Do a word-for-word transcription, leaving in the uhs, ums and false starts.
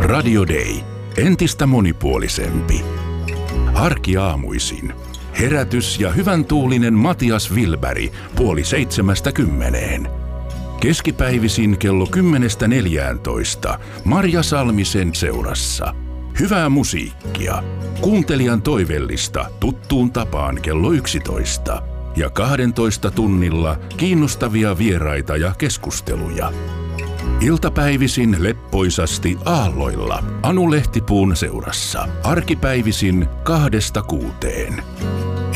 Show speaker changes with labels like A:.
A: Radio Day. Entistä monipuolisempi. Arkiaamuisin. Herätys ja hyvän tuulinen Matias Wilberg puoli seitsemästä kymmeneen. Keskipäivisin kello kymmenestä neljääntoista Marja Salmisen seurassa. Hyvää musiikkia. Kuuntelijan toivellista tuttuun tapaan kello yksitoista. Ja kahdentoista tunnilla kiinnostavia vieraita ja keskusteluja. Iltapäivisin leppoisasti aalloilla Anu Lehtipuun seurassa. Arkipäivisin kahdesta kuuteen.